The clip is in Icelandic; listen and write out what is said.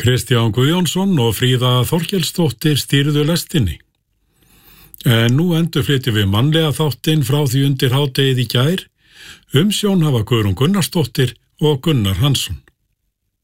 Kristján Guðjónsson og Fríða Þorkelsdóttir stýrðu lestinni. En nú endurflytjum við mannlega þáttinn frá því undir hádegið í gær. Umsjón hafa Guðrún Gunnarsdóttir og Gunnar Hansson.